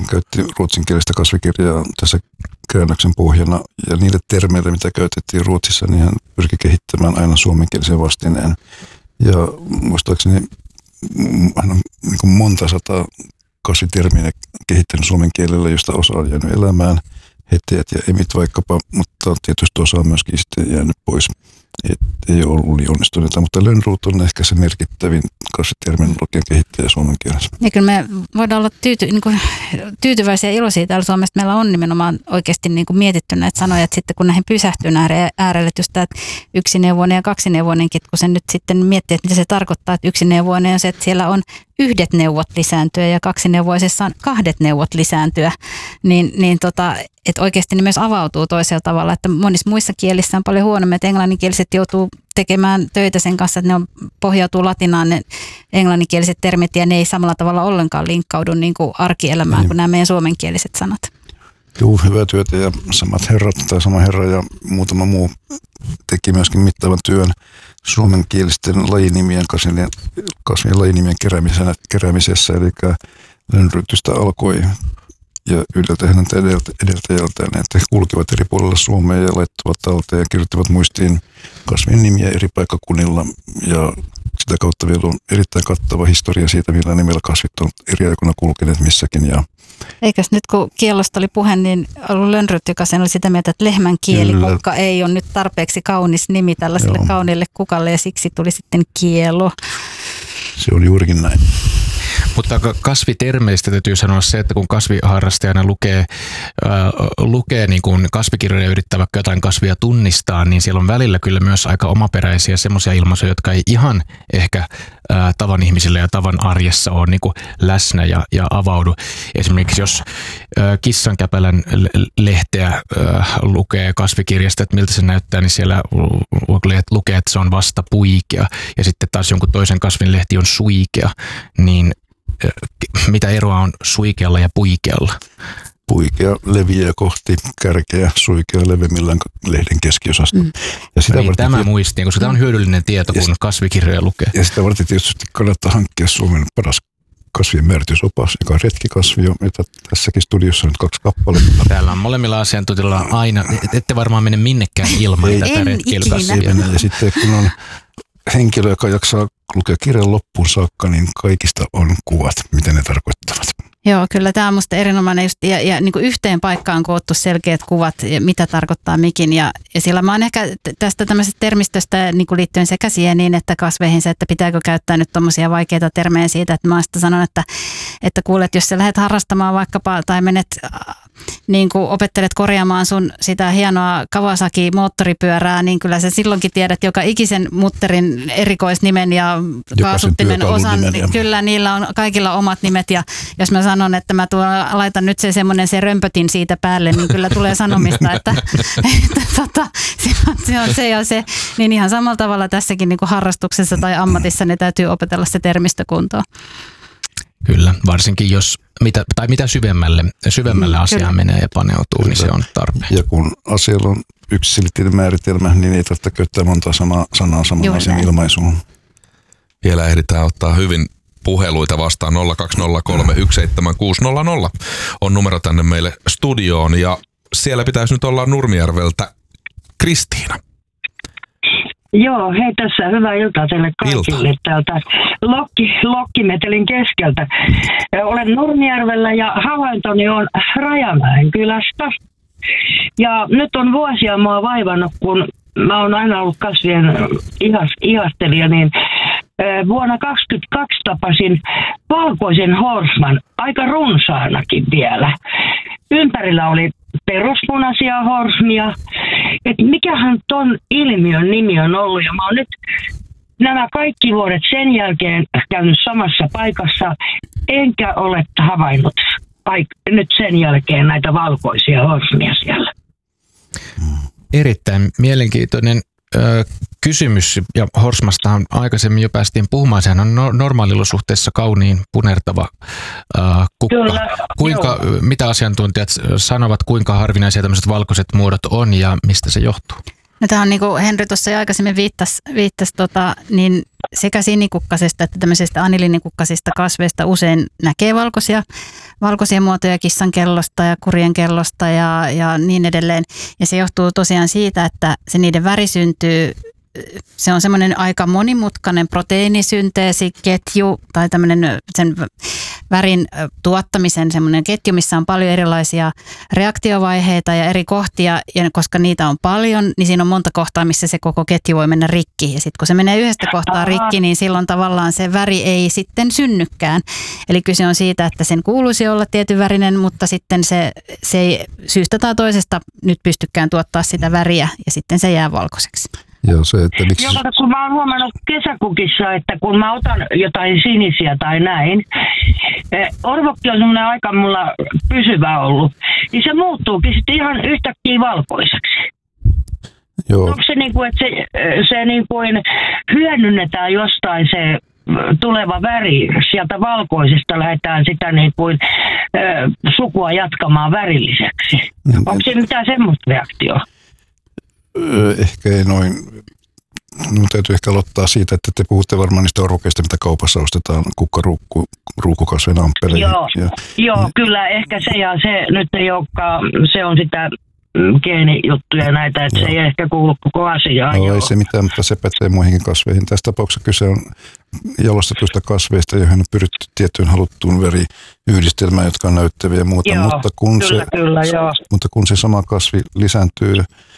hän käytti ruotsinkielistä kasvikirjaa tässä käännöksen pohjana, ja niille termeille, mitä käytettiin Ruotsissa, niin hän pyrki kehittämään aina suomenkielisen vastineen. Ja muistaakseni hän on niin monta sataa kasvitermiä kehittänyt suomen kielellä, josta osa on jäänyt elämään, heteät ja emit vaikkapa, mutta tietysti osa on myöskin sitten jäänyt pois. Ei ole ollut niin onnistuneita, mutta Lönnrot on ehkä se merkittävin kasviterminologian kehittäjä suomen kielessä. Ja kyllä me voidaan olla tyytyväisiä ja iloisia täällä Suomessa. Meillä on nimenomaan oikeasti mietitty näitä sanoja, että sitten kun näihin pysähtyy äärelle, että just tämä yksineuvoinen ja kaksineuvoinenkin, kun sen nyt sitten miettii, että mitä se tarkoittaa, että yksineuvoinen on se, että siellä on yhdet neuvot lisääntyä ja kaksineuvoisessa on kahdet neuvot lisääntyä, että oikeasti ne myös avautuu toisella tavalla, että monissa muissa kielissä on paljon huonommin, että englanninkieliset joutuu tekemään töitä sen kanssa, että ne pohjautuu latinaan ne englanninkieliset termit ja ne ei samalla tavalla ollenkaan linkkaudu niin kuin arkielämään kuin nämä meidän suomenkieliset sanat. Joo, hyvää työtä ja sama herra ja muutama muu teki myöskin mittavan työn suomenkielisten lajinimien, kasvien lajinimien keräämisessä, eli Lönnrytystä alkoi ja yhdeltä hänen edeltäjältään, että he kulkivat eri puolilla Suomea ja laittoivat talteen ja kirjoittivat muistiin kasvien nimiä eri paikkakunnilla, ja sitä kautta vielä on erittäin kattava historia siitä, millä nimellä kasvit on eri aikoina kulkeneet missäkin. Ja eikös nyt kun kiellosta oli puhe, niin ollut Lönnryt, joka sen oli sitä mieltä, että lehmän kielikukka ei ole nyt tarpeeksi kaunis nimi tällaiselle kauniille kukalle ja siksi tuli sitten kielo. Se on juurikin näin. Mutta kasvitermeistä täytyy sanoa se, että kun kasviharrastajana lukee niin kuin kasvikirjoja ja yrittää vaikka jotain kasvia tunnistaa, niin siellä on välillä kyllä myös aika omaperäisiä semmoisia ilmaisuja, jotka ei ihan ehkä tavan ihmisille ja tavan arjessa ole niin kuin läsnä ja avaudu. Esimerkiksi jos kissankäpälän lehteä lukee kasvikirjasta, että miltä se näyttää, niin siellä lukee, että se on vasta puikea. Ja sitten taas jonkun toisen kasvin lehti on suikea, niin mitä eroa on suikealla ja puikealla? Puikea leviää kohti kärkeä, suikea levimmillään lehden keskiosasta. Ja sitä tämä muistiin, koska tämä on hyödyllinen tieto, kun kasvikirjoja lukee. Ja sitä varten tietysti kannattaa hankkia Suomen paras kasvien määritysopas, joka on retkikasvio, jota tässäkin studiossa on nyt 2 kappaletta. Täällä on molemmilla asiantuntijoilla aina, ette varmaan mene minnekään ilman tätä retkeilykasvia. Ja sitten kun on henkilö, joka jaksaa lukea kirjan loppuun saakka, niin kaikista on kuvat, mitä ne tarkoittavat. Joo, kyllä tämä on musta erinomainen just, ja niin kuin yhteen paikkaan koottu selkeät kuvat, mitä tarkoittaa mikin. Ja sillä mä oon ehkä tästä tämmöisestä termistöstä niin kuin liittyen sekä sieniin että kasveihin se, että pitääkö käyttää nyt tommosia vaikeita termejä siitä, että mä oon sitä sanonut, että kuulet, jos sä lähdet harrastamaan vaikkapa tai menet niin kuin opettelet korjaamaan sun sitä hienoa Kawasaki-moottoripyörää, niin kyllä sä silloinkin tiedät joka ikisen mutterin erikoisnimen ja kaasuttimen osan. Kyllä niillä on kaikilla omat nimet ja jos mä sanon, että mä laitan nyt se römpötin siitä päälle, niin kyllä tulee sanomista, että se on se ja se. Niin ihan samalla tavalla tässäkin niin kuin harrastuksessa tai ammatissa ne täytyy opetella se termistökuntoon. Kyllä, varsinkin jos mitä syvemmälle asiaan menee ja paneutuu, kyllä, niin se on tarpeen. Ja kun asialla on yksiselitteinen määritelmä, niin ei tarvitse käyttää monta sanaa saman asian ilmaisuun. Vielä ehditään ottaa hyvin puheluita vastaan. 020317600 on numero tänne meille studioon ja siellä pitäisi nyt olla Nurmijärveltä Kristiina. Joo, hei tässä hyvää iltaa teille kaikille täältä Lokkimetelin keskeltä. Olen Nurmijärvellä ja havaintoni on Rajamäen kylästä. Ja nyt on vuosia mua vaivannut, kun mä oon aina ollut kasvien ihastelija, niin vuonna 2022 tapasin valkoisen horsman, aika runsaanakin vielä. Ympärillä oli peruspunaisia horsmia. Et mikähän ton ilmiön nimi on ollut, ja mä oon nyt nämä kaikki vuodet sen jälkeen käynyt samassa paikassa, enkä ole havainnut nyt sen jälkeen näitä valkoisia horsmia siellä. Erittäin mielenkiintoinen kysymys, ja horsmastahan aikaisemmin jo päästiin puhumaan, sehän on normaaliolosuhteessa kauniin punertava kukka. Mitä asiantuntijat sanovat, kuinka harvinaisia tämmöiset valkoiset muodot on ja mistä se johtuu? No tämä on niin kuin Henry tuossa jo aikaisemmin viittasi niin sekä sinikukkasesta että tämmöisestä anilinikukkasista kasveista usein näkee valkoisia muotoja kissankellosta ja kurienkellosta ja niin edelleen. Ja se johtuu tosiaan siitä, että se niiden väri syntyy. Se on semmoinen aika monimutkainen proteiinisynteesiketju tai tämmöinen sen värin tuottamisen semmoinen ketju, missä on paljon erilaisia reaktiovaiheita ja eri kohtia. Ja koska niitä on paljon, niin siinä on monta kohtaa, missä se koko ketju voi mennä rikki. Ja sitten kun se menee yhdestä kohtaa rikki, niin silloin tavallaan se väri ei sitten synnykään. Eli kyse on siitä, että sen kuuluisi olla tietyn värinen, mutta sitten se ei syystä tai toisesta nyt pystykään tuottaa sitä väriä ja sitten se jää valkoiseksi. Joo, se, että miksi... Joo, kun mä oon huomannut kesäkukissa, että kun mä otan jotain sinisiä tai näin, orvokki on semmoinen aika mulla pysyvä ollut, niin se muuttuukin sitten ihan yhtäkkiä valkoiseksi. Joo. Onko se niin kuin, että se niin kuin hyödynnetään jostain se tuleva väri, sieltä valkoisesta lähdetään sitä niin kuin sukua jatkamaan värilliseksi? Onko se mitään semmoista reaktioa? Ehkä ei noin. Minun täytyy ehkä aloittaa siitä, että te puhutte varmaan niistä orvokeista, mitä kaupassa ostetaan, kukkaruukukasvien ampeleihin. Joo, kyllä ehkä se ja se nyt ei olekaan, se on sitä geenijuttuja näitä, että se ei ehkä kuulu koko asiaan. No ei se mitään, mutta se pätee muihinkin kasveihin. Tässä tapauksessa kyse on jalostetuista kasveista, joihin on pyritty tiettyyn haluttuun veriyhdistelmään, jotka on näyttäviä ja muuta. Joo, mutta kun se sama kasvi lisääntyy,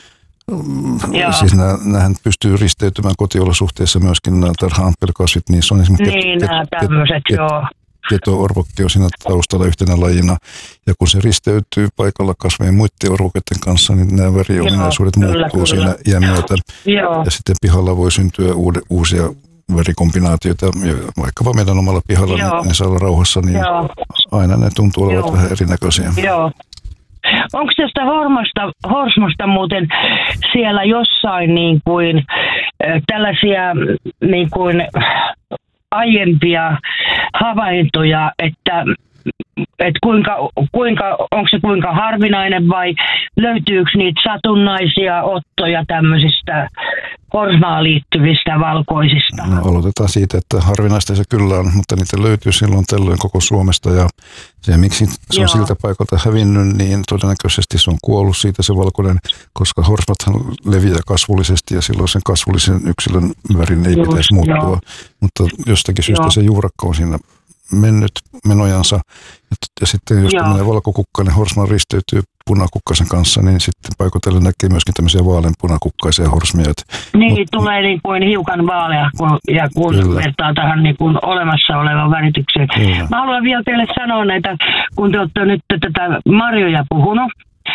siis nämähän pystyy risteytymään kotiolosuhteissa myöskin nämä tarha-amppelkasvit, niin se on esimerkiksi keto-orvokki on siinä taustalla yhtenä lajina. Ja kun se risteytyy paikalla kasvien muiden orvokeiden kanssa, niin nämä väriominaisuudet muuttuu siinä iän myötä. Ja sitten pihalla voi syntyä uusia värikombinaatioita, vaikkapa meidän omalla pihalla, niin ne saa olla rauhassa, niin aina ne tuntuu olevat vähän erinäköisiä. Joo. Onko tästä horsmasta muuten siellä jossain niin kuin tällaisia niin kuin aiempia havaintoja, että onko se kuinka harvinainen vai löytyykö niitä satunnaisia ottoja tämmöisistä horsmaan liittyvistä valkoisista? No, aloitetaan siitä, että harvinaista se kyllä on, mutta niitä löytyy silloin tällöin koko Suomesta ja se miksi se on siltä paikalta hävinnyt, niin todennäköisesti se on kuollut siitä se valkoinen, koska horsmathan leviää kasvullisesti ja silloin sen kasvullisen yksilön värin ei pitäisi muuttua, mutta jostakin syystä se juurakka on siinä mennyt menojansa. Ja sitten jos tämmöinen valkokukkainen horsma risteytyy punakukkaisen kanssa, niin sitten paikotellen näkee myöskin tämmöisiä vaaleanpunakukkaisia horsmia. Niin, tulee niin kuin hiukan vaalea, kun vertaa tähän niin kuin olemassa olevaan väritykseen. Kyllä. Mä haluan vielä teille sanoa näitä, kun te olette nyt tätä marjoja puhunut.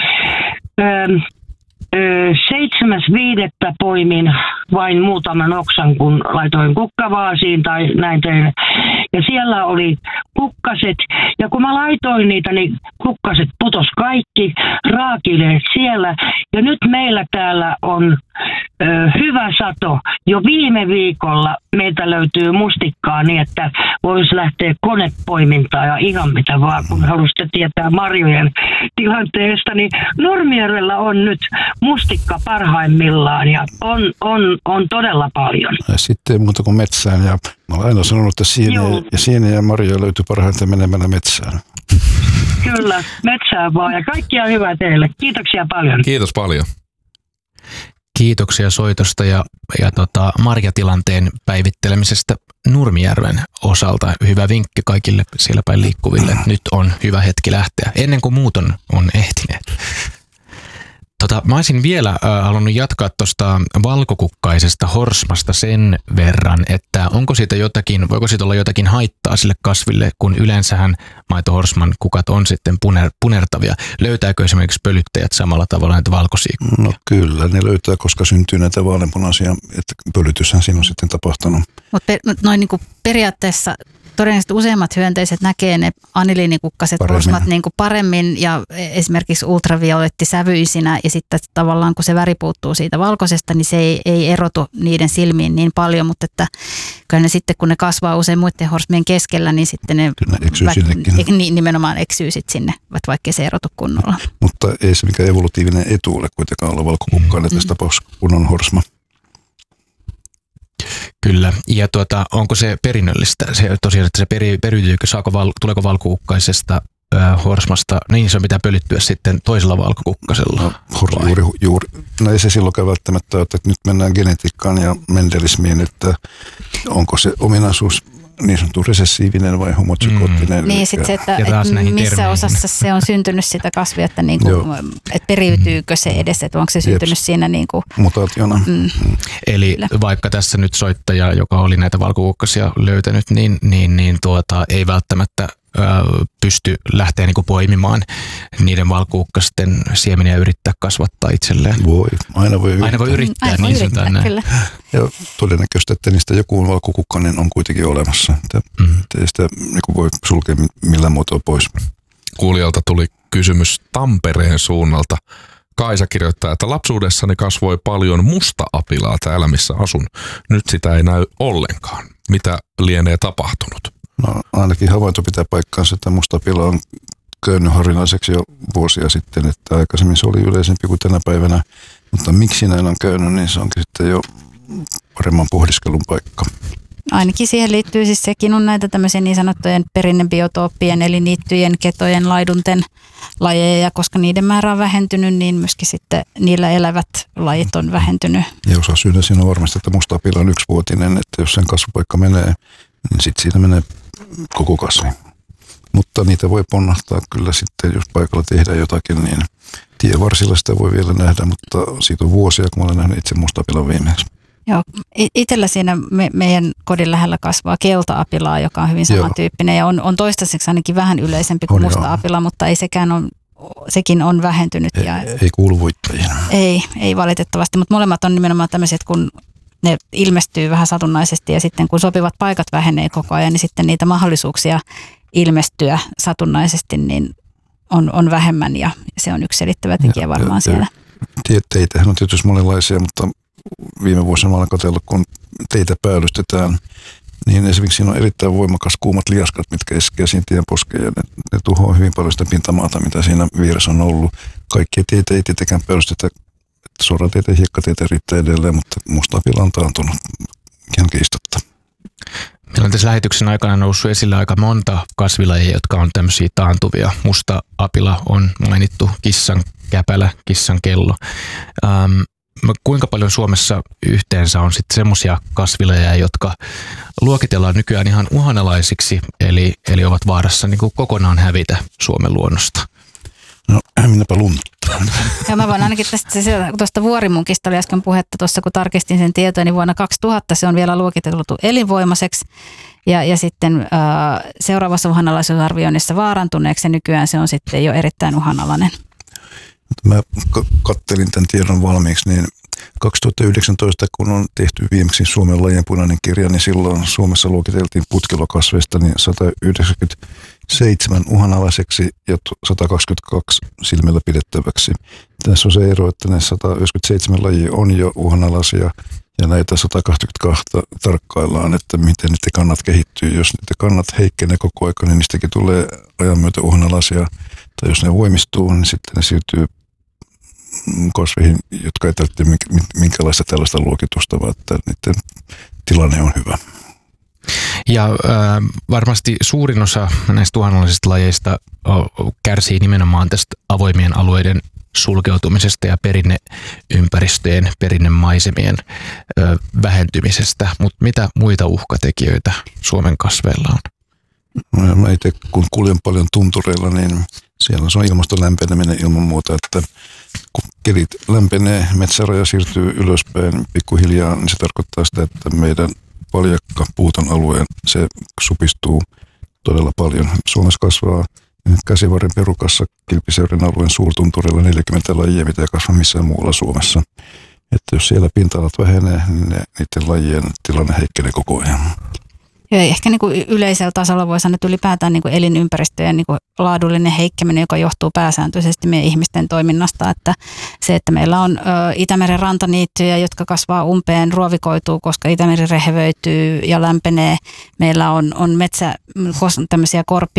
7.5. poimin vain muutaman oksan, kun laitoin kukkavaasiin tai näin tein. Ja siellä oli kukkaset. Ja kun mä laitoin niitä, niin kukkaset putos kaikki, raakileet siellä. Ja nyt meillä täällä on hyvä sato. Jo viime viikolla meiltä löytyy mustikkaa niin, että voisi lähteä konepoimintaan ja ihan mitä vaan, kun haluaisitte tietää marjojen tilanteesta. Niin Nurmijärvellä on nyt mustikka parhaimmillaan ja on todella paljon. Ja sitten ei muuta kuin metsään ja mä olen aina sanonut, että sieniä ja marjoja löytyy parhaiten menemällä metsään. Kyllä, metsään vaan ja kaikkia hyvää teille. Kiitoksia paljon. Kiitos paljon. Kiitoksia soitosta ja marjatilanteen päivittelemisestä Nurmijärven osalta. Hyvä vinkki kaikille siellä päin liikkuville. Nyt on hyvä hetki lähteä, ennen kuin muut on ehtineet. Mä olisin vielä halunnut jatkaa tuosta valkokukkaisesta horsmasta sen verran, että voiko siitä olla jotakin haittaa sille kasville, kun yleensähän maitohorsman kukat on sitten punertavia. Löytääkö esimerkiksi pölyttäjät samalla tavalla näitä valkoisia? No kyllä, ne löytää, koska syntyy näitä vaaleanpunaisia, että pölytyshän siinä on sitten tapahtunut. Mutta noin niin kuin periaatteessa todennäköisesti useimmat hyönteiset näkee ne aniliinikukkaset horsmat niin kuin paremmin ja esimerkiksi ultraviolettisävyisinä ja sitten tavallaan kun se väri puuttuu siitä valkoisesta, niin se ei erotu niiden silmiin niin paljon, mutta että kyllä ne sitten kun ne kasvaa usein muiden horsmien keskellä, niin sitten ne nimenomaan eksyy sitten sinne, vaikka se erotu kunnolla. Mutta ei se mikään evolutiivinen etu ole kuitenkaan olla valkokukkainen tässä tapauksessa, kun on horsma. Kyllä, ja onko se perinnöllistä? Se tosiaan, että se periytyykö, tuleeko valkokukkaisesta horsmasta, niin se pitää pölyttyä sitten toisella valkokukkasella? Juuri. No ei se silloinkaan välttämättä ole, että nyt mennään genetiikkaan ja mendelismiin, että onko se ominaisuus niin sanottu resessiivinen vai homozygoottinen. Niin, sitten se, että missä osassa se on syntynyt sitä kasvia, että, että periytyykö se edes, että onko se syntynyt siinä mutaationa. Eli vaikka tässä nyt soittaja, joka oli näitä valkokukkasia löytänyt, niin ei välttämättä pysty lähteä poimimaan niiden valkokukkasten siemeniä ja yrittää kasvattaa itselleen. Aina voi yrittää. Niin sanotaan kyllä. Ja todennäköisesti, että niistä joku valkokukkanen on kuitenkin olemassa. Ei sitä voi sulkea millään muotoa pois. Kuulijalta tuli kysymys Tampereen suunnalta. Kaisa kirjoittaa, että lapsuudessani kasvoi paljon musta-apilaa täällä, missä asun. Nyt sitä ei näy ollenkaan. Mitä lienee tapahtunut? No, ainakin havainto pitää paikkaansa, että musta-apila on käynyt harvinaiseksi jo vuosia sitten, että aikaisemmin se oli yleisempi kuin tänä päivänä, mutta miksi näin on käynyt, niin se onkin sitten jo paremman pohdiskelun paikka. Ainakin siihen liittyy siis sekin on näitä tämmöisiä niin sanottujen perinnebiotooppien, eli niittyjen, ketojen, laidunten lajeja, koska niiden määrä on vähentynyt, niin myöskin sitten niillä elävät lajit on vähentynyt. Ja osa syynä siinä on varmasti, että musta-apila on yksivuotinen, että jos sen kasvupaikka menee, niin sitten siinä menee koko kasvi. Mutta niitä voi ponnahtaa kyllä sitten, jos paikalla tehdään jotakin, niin tievarsilla sitä voi vielä nähdä, mutta siitä on vuosia, kun olen nähnyt itse musta-apilan viimeksi. Joo, itsellä siinä meidän kodin lähellä kasvaa kelta-apilaa, joka on hyvin samantyyppinen ja on toistaiseksi ainakin vähän yleisempi kuin musta-apila, mutta ei sekin on vähentynyt. Ei kuulu voittajiin. Ei valitettavasti, mutta molemmat on nimenomaan tämmöiset, kun ne ilmestyy vähän satunnaisesti ja sitten kun sopivat paikat vähenee koko ajan, niin sitten niitä mahdollisuuksia ilmestyä satunnaisesti niin on vähemmän ja se on yksi selittävä tekijä varmaan siellä. Teitähän on tietysti monenlaisia, mutta viime vuosina olen katsellut, kun teitä päällystetään, niin esimerkiksi siinä on erittäin voimakas kuumat liaskat, mitkä iskee siinä tienposkeen ja ne tuhoaa hyvin paljon sitä pintamaata, mitä siinä vieressä on ollut. Kaikkia teitä ei tietenkään päällystetä, sorateitä ja hiekkateitä riittää edelleen, mutta musta-apila on taantunut ihan kiistatta. Meillä on tässä lähetyksen aikana noussut esille aika monta kasvilajia, jotka on tämmöisiä taantuvia. Musta-apila on mainittu, kissan käpälä, kissan kello. Kuinka paljon Suomessa yhteensä on sitten semmoisia kasvilajeja, jotka luokitellaan nykyään ihan uhanalaisiksi, eli ovat vaarassa niin kuin kokonaan hävitä Suomen luonnosta? No, minäpä lunttaan. Ja mä voin ainakin tuosta vuorimunkista oli äsken puhetta tuossa, kun tarkistin sen tietoa, niin vuonna 2000 se on vielä luokiteltu elinvoimaiseksi. Ja sitten seuraavassa uhanalaisuusarvioinnissa vaarantuneeksi ja nykyään se on sitten jo erittäin uhanalainen. Mä kattelin tämän tiedon valmiiksi, niin 2019, kun on tehty viimeksi Suomen lajien punainen kirja, niin silloin Suomessa luokiteltiin putkilokasveista niin 197 uhanalaiseksi ja 122 silmällä pidettäväksi. Tässä on se ero, että ne 197 lajia on jo uhanalaisia ja näitä 122 tarkkaillaan, että miten niiden kannat kehittyy. Jos niiden kannat heikkenee koko ajan, niin niistäkin tulee ajan myötä uhanalaisia. Tai jos ne voimistuu, niin sitten ne siirtyy kasveihin, jotka ei tarvitse minkälaista tällaista luokitusta, vaan että niiden tilanne on hyvä. Ja varmasti suurin osa näistä uhanalaisista lajeista kärsii nimenomaan tästä avoimien alueiden sulkeutumisesta ja perinneympäristöjen, perinnemaisemien vähentymisestä. Mutta mitä muita uhkatekijöitä Suomen kasveilla on? Mä itse kun kuljen paljon tuntureilla, niin siellä on ilmaston lämpeneminen ilman muuta, että kun kelit lämpenee, metsäraja siirtyy ylöspäin pikkuhiljaa, niin se tarkoittaa sitä, että meidän valjakka puuton alueen se supistuu todella paljon. Suomessa kasvaa Käsivarren perukassa Kilpisjärven alueen suurtunturilla 40 lajia, mitä ei kasva missään muualla Suomessa. Että jos siellä pinta-alat vähenee, niin niiden lajien tilanne heikkenee koko ajan. Ja ehkä niin kuin yleisellä tasolla voi sanoa, että ylipäätään niin kuin elinympäristöjen niin kuin laadullinen heikkeminen, joka johtuu pääsääntöisesti meidän ihmisten toiminnasta. Että se, että meillä on Itämeren rantaniittyjä, jotka kasvaa umpeen, ruovikoituu, koska Itämeri rehevöityy ja lämpenee. Meillä on tämmöisiä korpia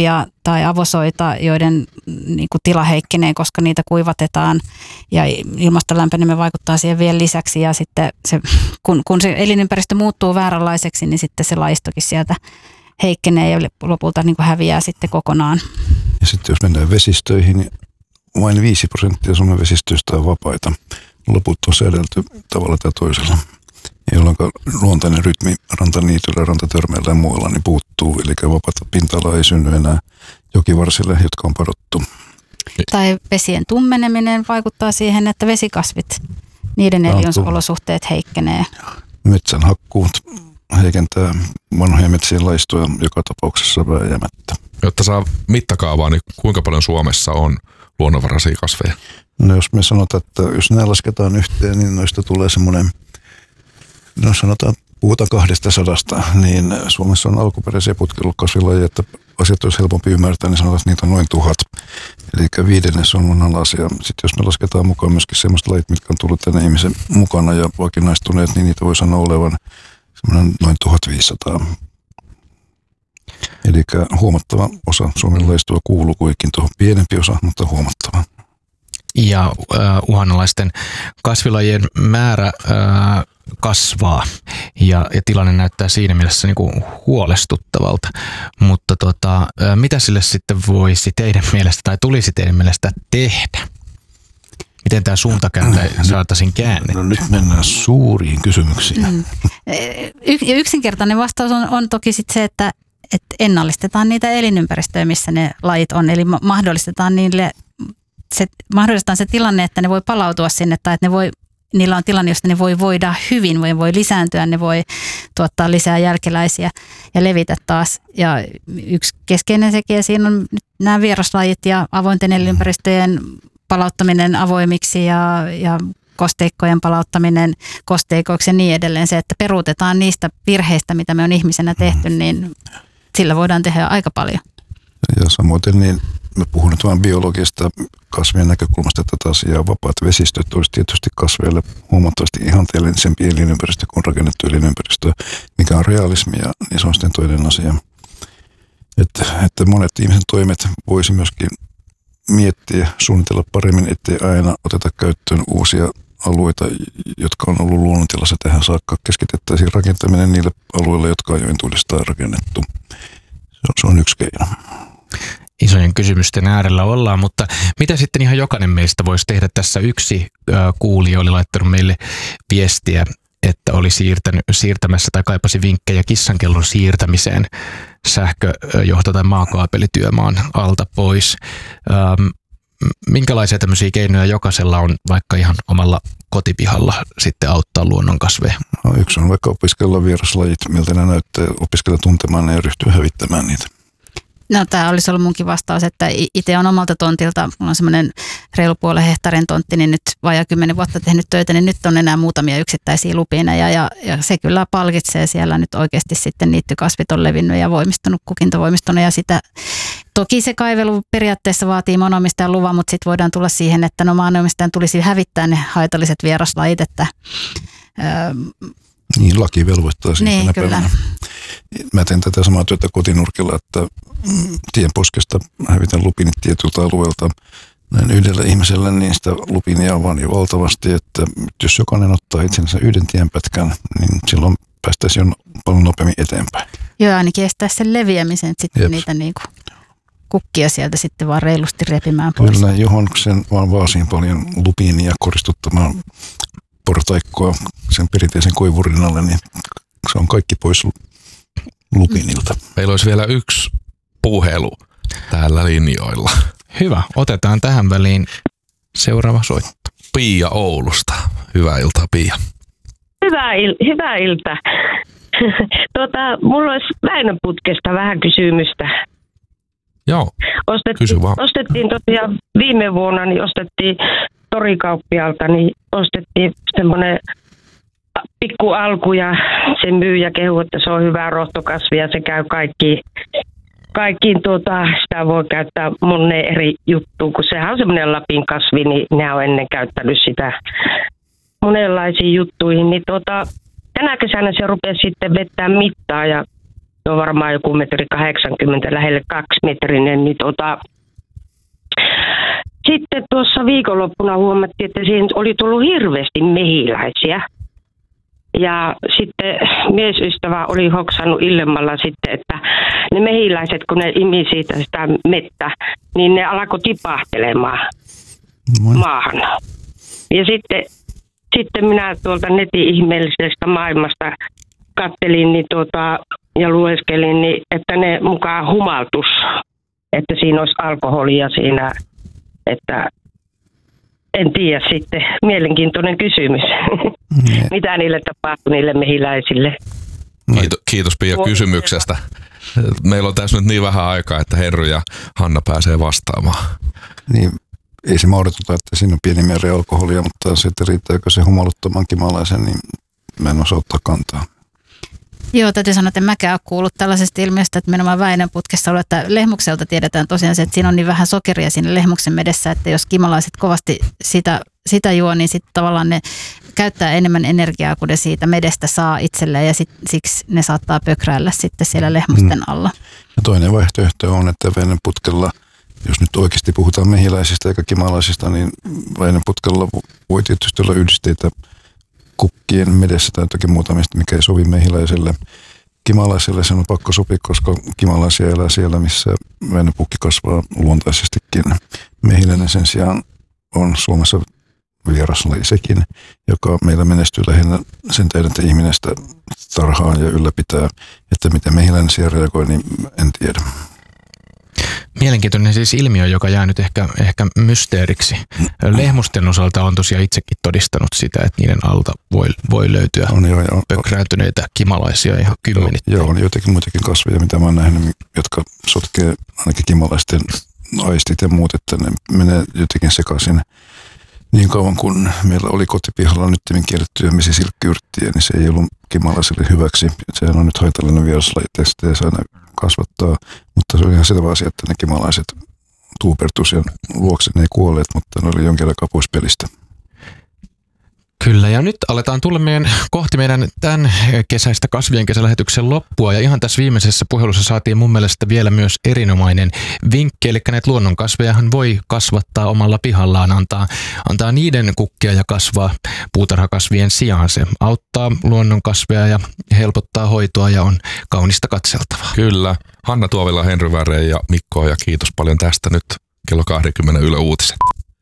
tai avosoita, joiden niin kuin tila heikkenee, koska niitä kuivatetaan ja ilmaston lämpeneminen vaikuttaa siihen vielä lisäksi ja sitten kun se elinympäristö muuttuu vääränlaiseksi, niin sitten se lajistokin sieltä heikkenee ja lopulta niin kuin häviää sitten kokonaan. Ja sitten jos mennään vesistöihin, niin vain 5% Suomen vesistöistä on vapaita. Loput on säädelty tavalla tai toisella, jolloin luontainen rytmi rantaniityllä, rantatörmeillä ja muualla niin puuttuu. Eli vapaata pinta-alaa ei synny enää jokivarsille, jotka on padottu. Tai vesien tummeneminen vaikuttaa siihen, että vesikasvit, niiden elinolosuhteet heikkenee. Metsän hakkuut heikentää vanhojen metsien laistoja joka tapauksessa vääjäämättä. Jotta saa mittakaavaa, niin kuinka paljon Suomessa on luonnonvaraisia kasveja? No jos me sanotaan, että jos nämä lasketaan yhteen, niin noista tulee semmoinen, no sanotaan, puhutaan 200, niin Suomessa on alkuperäisiä putkelukasvilajeja, että asiat olisi helpompi ymmärtää, niin sanotaan, että niitä on noin 1000. Eli 5% on uhanalaisia. Sitten jos me lasketaan mukaan myöskin semmoista lajit, mitkä on tullut tänne ihmisen mukana ja vakinaistuneet, niin niitä voi sanoa olevan semmoinen noin 1500. Eli huomattava osa Suomen lajistoa kuuluu kuitenkin tuohon, pienempi osa, mutta huomattava. Ja uhanalaisten kasvilajien määrä kasvaa ja tilanne näyttää siinä mielessä niin kuin huolestuttavalta. Mutta mitä sille sitten voisi teidän mielestä tai tulisi teidän mielestä tehdä? Miten tämä suuntakääntö saataisiin käännettyä? No nyt mennään suuriin kysymyksiin. Yksinkertainen vastaus on toki sit se, että ennallistetaan niitä elinympäristöjä, missä ne lajit on. Eli mahdollistetaan se tilanne, että ne voi palautua sinne tai että niillä on tilanne, josta ne voi voida hyvin, voi lisääntyä, ne voi tuottaa lisää jälkeläisiä ja levitä taas. Ja yksi keskeinen tekijä siinä on nämä vieraslajit ja avointen elinympäristöjen palauttaminen avoimiksi ja kosteikkojen palauttaminen kosteikoiksi ja niin edelleen. Se, että peruutetaan niistä virheistä, mitä me on ihmisenä tehty, niin sillä voidaan tehdä aika paljon. Ja samoin niin mä puhun nyt vain biologista kasvien näkökulmasta tätä asiaa. Vapaat vesistöt olisi tietysti kasveille huomattavasti ihanteellisempi elinympäristö kuin rakennettu elinympäristö, mikä on realismia, niin se on sitten toinen asia. Että monet ihmisen toimet voisi myöskin miettiä, suunnitella paremmin, ettei aina oteta käyttöön uusia alueita, jotka on ollut luonnontilassa tähän saakka. Keskitettäisiin rakentaminen niille alueille, jotka on jo entuudestaan rakennettu. Se on yksi keino. Isojen kysymysten äärellä ollaan, mutta mitä sitten ihan jokainen meistä voisi tehdä? Tässä yksi kuulija oli laittanut meille viestiä, että oli siirtämässä tai kaipasi vinkkejä kissankellon siirtämiseen sähköjohto- tai maakaapelityömaan alta pois. Minkälaisia tämmöisiä keinoja jokaisella on vaikka ihan omalla kotipihalla sitten auttaa luonnonkasveja? No, yksi on vaikka opiskella vieraslajit, miltä ne näyttää, opiskella tuntemaan ne ja ryhtyä hävittämään niitä. No tämä olisi ollut munkin vastaus, että itse on omalta tontilta, mulla on semmoinen reilu 0,5 hehtaarin tontti, niin nyt vajaa 10 vuotta tehnyt töitä, niin nyt on enää muutamia yksittäisiä lupineja ja se kyllä palkitsee siellä nyt oikeasti sitten niittykasvit on levinnyt ja voimistunut, kukinto voimistunut ja sitä. Toki se kaivelu periaatteessa vaatii maanomistajan luvan, mutta sitten voidaan tulla siihen, että maanomistajan tulisi hävittää ne haitalliset vieraslajit, että niin, laki velvoittaa siitä niin, kyllä. Päivänä. Mä teen tätä samaa työtä kotinurkilla, että tienposkesta hävitän lupinit tietyltä alueelta näin yhdellä ihmisellä, niin sitä lupinia on vaan jo valtavasti, että jos jokainen ottaa itsensä yhden tienpätkän, niin silloin päästäisiin jo paljon nopeammin eteenpäin. Joo, ainakin estää sen leviämisen, että sitten niitä niinku kukkia sieltä sitten vaan reilusti repimään pois. Kyllä, johon sen vaan vaasiin paljon lupinia koristuttamaan portaikkoa sen perinteisen koivun alle, niin se on kaikki pois lupinilta. Meillä olisi vielä yksi puhelu täällä linjoilla. Hyvä, otetaan tähän väliin seuraava soitto. Pia Oulusta. Hyvää iltaa, Pia. Hyvää iltaa. Mulla olisi Väinönputkesta vähän kysymystä. Joo, kysy vaan. Ostettiin tosiaan viime vuonna, niin ostettiin torikauppialta, niin ostettiin semmoinen pikku alku ja se myyjä kehui, että se on hyvä rohtokasvi ja se käy kaikkiin sitä voi käyttää monen eri juttuun, kun sehän on semmoinen Lapin kasvi, niin ne on ennen käyttänyt sitä monenlaisiin juttuihin, niin tänä kesänä se rupesi sitten vetää mittaa ja se on varmaan joku 1,80 m, lähelle 2-metrinen, niin sitten tuossa viikonloppuna huomattiin, että siihen oli tullut hirveästi mehiläisiä. Ja sitten miesystävä oli hoksannut illemmalla sitten, että ne mehiläiset, kun ne imi siitä sitä mettä, niin ne alkoi tipahtelemaan maahan. Ja sitten minä tuolta netin ihmeellisestä maailmasta kattelin niin ja lueskelin, niin, että ne mukaan humaltus, että siinä olisi alkoholia siinä, että en tiedä sitten. Mielenkiintoinen kysymys. Mitä niille tapahtui, niille mehiläisille? Kiitos Pia kysymyksestä. Meillä on tässä nyt niin vähän aikaa, että Henry ja Hanna pääsee vastaamaan. Niin, ei se mahdoteta, että siinä on pieni määrä alkoholia, mutta sitten riittääkö se humaluttoman kimalaisen, niin mä en osaa ottaa kantaa. Joo, täytyy sanoa, että en mäkään ole kuullut tällaisesta ilmiöstä, että nimenomaan Väinönputkessa ollut, että lehmukselta tiedetään tosiaan se, että siinä on niin vähän sokeria siinä lehmuksen medessä, että jos kimalaiset kovasti sitä juo, niin sitten tavallaan ne käyttää enemmän energiaa kuin ne siitä medestä saa itselleen ja siksi ne saattaa pökräillä sitten siellä lehmusten alla. Ja toinen vaihtoehto on, että Väinönputkella, jos nyt oikeasti puhutaan mehiläisistä eikä kimalaisista, niin Väinönputkella voi tietysti olla yhdisteitä kukkien medessä tai jotakin muuta, mikä ei sovi mehiläiselle. Kimalaiselle sen on pakko sopia, koska kimalaisia elää siellä, missä Väinönpukki kasvaa luontaisestikin. Mehiläinen sen sijaan on Suomessa vieraslaji sekin, joka meillä menestyy lähinnä sen tähden, että ihminen sitä tarhaa ja ylläpitää. Että miten mehiläinen siellä reagoi, niin en tiedä. Mielenkiintoinen siis ilmiö, joka jää nyt ehkä mysteeriksi. Lehmusten osalta on tosiaan itsekin todistanut sitä, että niiden alta voi löytyä pökrääntyneitä kimalaisia ihan kymmenittäin. Joo, on joitakin muitakin kasveja, mitä mä oon nähnyt, jotka sotkee ainakin kimalaisten aistit ja muut, että ne menee jotenkin sekaisin. Niin kauan kun meillä oli kotipihalla nyttemmin kiellettyä mesisilkkiyrttiä, niin se ei ollut kimalaiselle hyväksi. Sehän on nyt haitallinen vieraslaji, sitä ei saa kasvattaa, mutta se oli ihan selvä asia, että ne kimalaiset tuupertus ja luokse ne ei kuolleet, mutta ne oli jonkin aikaa pois pelistä. Kyllä, ja nyt aletaan tulla kohti meidän tämän kesäistä kasvien kesälähetyksen loppua, ja ihan tässä viimeisessä puhelussa saatiin mun mielestä vielä myös erinomainen vinkki, eli näitä luonnonkasvejahan voi kasvattaa omalla pihallaan, antaa niiden kukkia ja kasvaa puutarhakasvien sijaan. Se auttaa luonnonkasveja ja helpottaa hoitoa ja on kaunista katseltavaa. Kyllä, Hanna Tuovila, Henry Väreen ja Mikko, ja kiitos paljon tästä nyt kello 20 Yle Uutiset.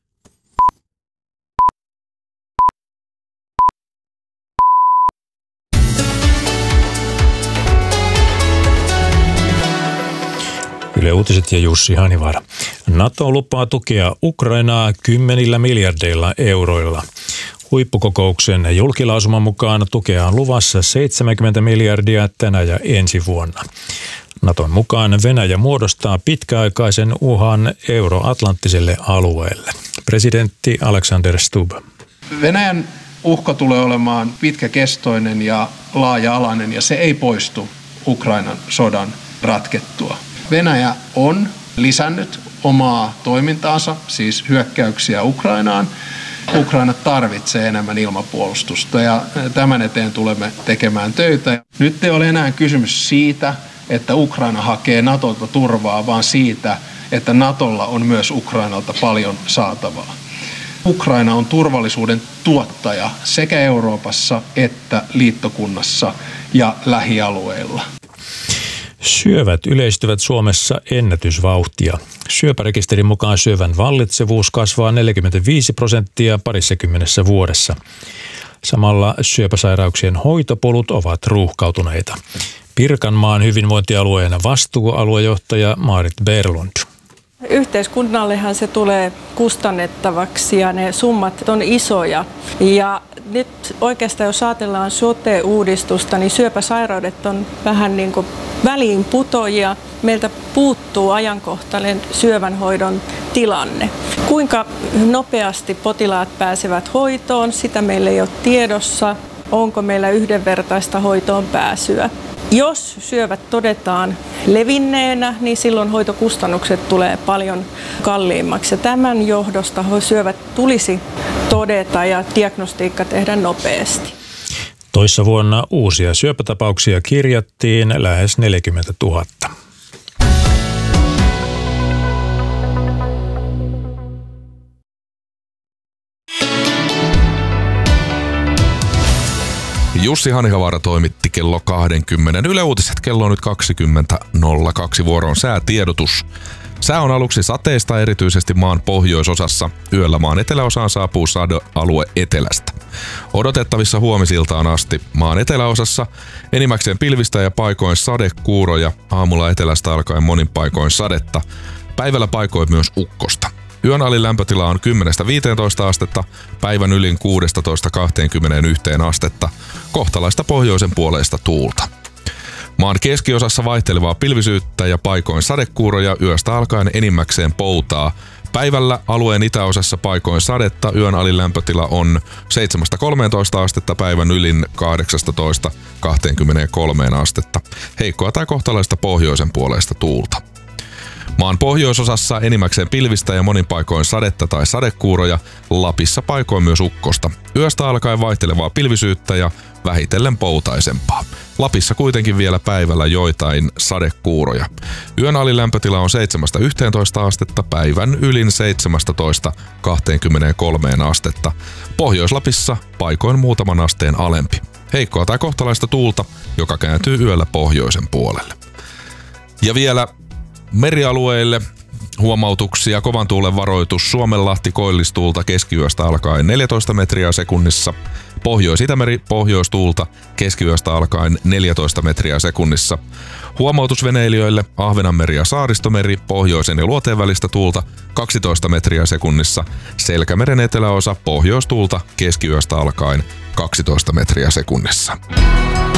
Yle Uutiset ja Jussi Hanivaara. NATO lupaa tukea Ukrainaa 10 miljardeilla euroilla. Huippukokouksen julkilausuman mukaan tukea on luvassa 70 miljardia tänä ja ensi vuonna. Naton mukaan Venäjä muodostaa pitkäaikaisen uhan euroatlanttiselle alueelle. Presidentti Alexander Stubb. Venäjän uhka tulee olemaan pitkäkestoinen ja laaja-alainen ja se ei poistu Ukrainan sodan ratkettua. Venäjä on lisännyt omaa toimintaansa, siis hyökkäyksiä Ukrainaan. Ukraina tarvitsee enemmän ilmapuolustusta ja tämän eteen tulemme tekemään töitä. Nyt ei ole enää kysymys siitä, että Ukraina hakee NATOlta turvaa, vaan siitä, että NATOlla on myös Ukrainalta paljon saatavaa. Ukraina on turvallisuuden tuottaja sekä Euroopassa että liittokunnassa ja lähialueilla. Syövät yleistyvät Suomessa ennätysvauhtia. Syöpärekisterin mukaan syövän vallitsevuus kasvaa 45% parissakymmenessä vuodessa. Samalla syöpäsairauksien hoitopolut ovat ruuhkautuneita. Pirkanmaan hyvinvointialueen vastuualuejohtaja Maarit Berlund. Yhteiskunnallehan se tulee kustannettavaksi ja ne summat on isoja. Ja nyt oikeastaan jos ajatellaan sote-uudistusta, niin syöpäsairaudet on vähän niin kuin väliinputoajia. Meiltä puuttuu ajankohtainen syövänhoidon tilanne. Kuinka nopeasti potilaat pääsevät hoitoon, sitä meillä ei ole tiedossa. Onko meillä yhdenvertaista hoitoon pääsyä? Jos syövät todetaan levinneenä, niin silloin hoitokustannukset tulee paljon kalliimmaksi. Ja tämän johdosta syövät tulisi todeta ja diagnostiikka tehdä nopeasti. Toissa vuonna uusia syöpätapauksia kirjattiin lähes 40 000. Jussi Hanihavaara toimitti kello 20. Yle Uutiset kello on nyt 20.02. Vuoroon säätiedotus. Sää on aluksi sateista erityisesti maan pohjoisosassa. Yöllä maan eteläosaan saapuu sadealue etelästä. Odotettavissa huomisiltaan asti maan eteläosassa enimmäkseen pilvistä ja paikoin sadekuuroja. Aamulla etelästä alkaen monin paikoin sadetta. Päivällä paikoin myös ukkosta. Yön alin lämpötila on 10-15 astetta, päivän ylin 16-21 astetta, kohtalaista pohjoisen puoleista tuulta. Maan keskiosassa vaihtelevaa pilvisyyttä ja paikoin sadekuuroja, yöstä alkaen enimmäkseen poutaa. Päivällä alueen itäosassa paikoin sadetta, yön alin lämpötila on 7-13 astetta, päivän ylin 18-23 astetta. Heikkoa tai kohtalaista pohjoisen puoleista tuulta. Maan pohjoisosassa enimmäkseen pilvistä ja monin paikoin sadetta tai sadekuuroja, Lapissa paikoin myös ukkosta. Yöstä alkaen vaihtelevaa pilvisyyttä ja vähitellen poutaisempaa. Lapissa kuitenkin vielä päivällä joitain sadekuuroja. Yön alilämpötila on 7-11 astetta, päivän ylin 17-23 astetta. Pohjois-Lapissa paikoin muutaman asteen alempi. Heikkoa tai kohtalaista tuulta, joka kääntyy yöllä pohjoisen puolelle. Ja vielä merialueille huomautuksia. Kovan tuulen varoitus Suomenlahti koillistuulta keskiyöstä alkaen 14 metriä sekunnissa. Pohjois-Itämeri pohjoistuulta keskiyöstä alkaen 14 metriä sekunnissa. Huomautus veneilijöille Ahvenanmeri ja Saaristomeri pohjoisen ja luoteen välistä tuulta 12 metriä sekunnissa. Selkämeren eteläosa pohjoistuulta keskiyöstä alkaen 12 metriä sekunnissa.